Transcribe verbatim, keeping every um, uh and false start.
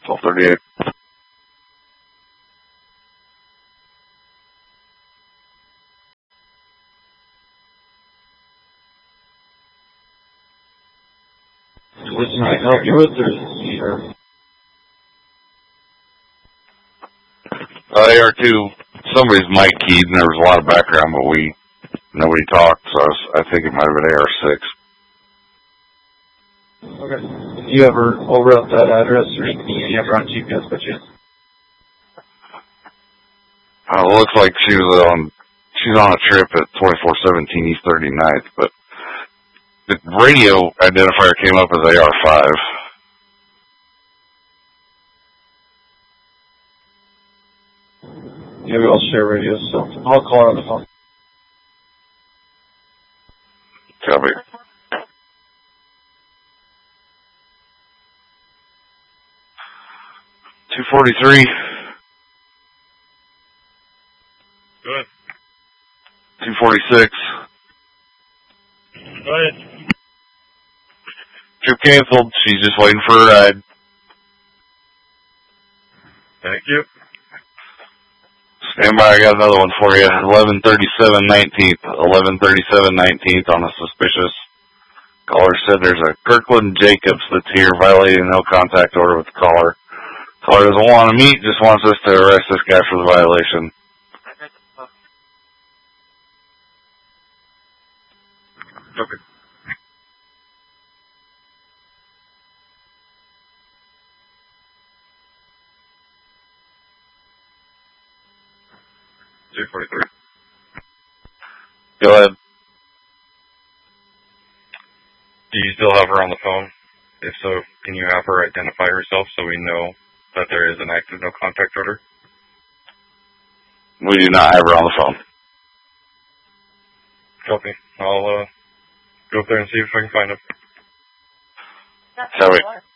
twelve thirty-eight. What can I help you with, or? Uh, A R two, somebody's mic keyed and there was a lot of background, but we, nobody talked, so I, was, I think it might have been A R six. Okay. Did you ever overlap that address, or you ever on G P S by chance? Uh, it looks like she was on, she's on a trip at twenty-four seventeen East thirty-ninth, but the radio identifier came up as A R five. Yeah, we all share radios, so I'll call her on the phone. Copy. two forty-three. Go ahead. two forty-six. Go ahead. Trip canceled. She's just waiting for a ride. Thank you. Stand by, I got another one for you. eleven thirty-seven nineteenth. eleven thirty-seven nineteenth on a suspicious. Caller said there's a Kirkland Jacobs that's here violating no contact order with the caller. Caller doesn't want to meet, just wants us to arrest this guy for the violation. Okay. two forty-three. Go ahead. Do you still have her on the phone? If so, can you have her identify herself so we know that there is an active no contact order? We do not have her on the phone. Copy. I'll uh, go up there and see if I can find him. Copy.